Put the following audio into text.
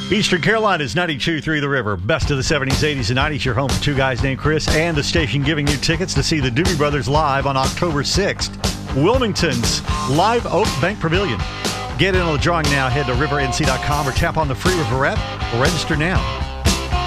Eastern Carolina's 92.3 The River. Best of the 70s, 80s, and 90s. Your home for two guys named Chris and the station giving you tickets to see the Doobie Brothers live on October 6th. Wilmington's Live Oak Bank Pavilion. Get in on the drawing now. Head to rivernc.com or tap on the free River app or register now.